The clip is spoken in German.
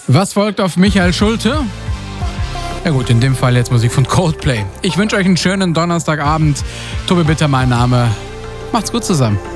Was folgt auf Michael Schulte? Ja gut, in dem Fall jetzt Musik von Coldplay. Ich wünsche euch einen schönen Donnerstagabend. Tobi Bitter mein Name. Macht's gut zusammen.